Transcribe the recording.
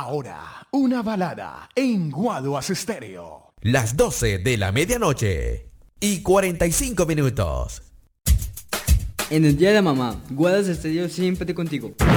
Ahora, una balada en Guaduas Estéreo. Las 12 de la medianoche y 45 minutos. En el día de la mamá, Guaduas Estéreo siempre contigo.